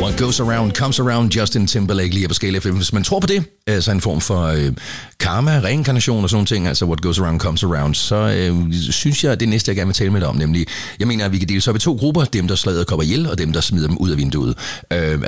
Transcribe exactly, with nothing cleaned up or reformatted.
What goes around, comes around, Justin Timberlake lige på Scale F M. Hvis man tror på det, altså en form for øh, karma, reinkarnation og sådan ting, altså what goes around, comes around, så øh, synes jeg, det næste, jeg gerne vil tale med dig om, nemlig, jeg mener, at vi kan dele så op i to grupper, dem, der slår edderkopper ihjel, og dem, der smider dem ud af vinduet. Øh,